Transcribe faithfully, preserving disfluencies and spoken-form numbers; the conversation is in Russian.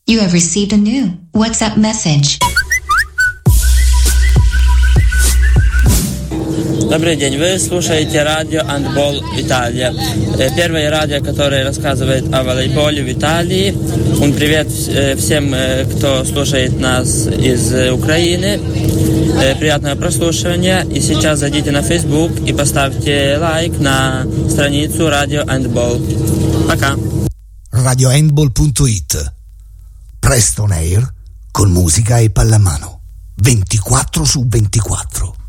You have received a new WhatsApp message. Добрый день, вы слушаете радио «Handball Италия». Первое радио, которое рассказывает о волейболе в Италии. Un привет всем, кто слушает нас из Украины. Приятного прослушивания. И сейчас зайдите на Facebook и поставьте лайк на страницу радио «Handball». Пока. radiohandball punto it. Presto on air con musica e pallamano. ventiquattro su ventiquattro.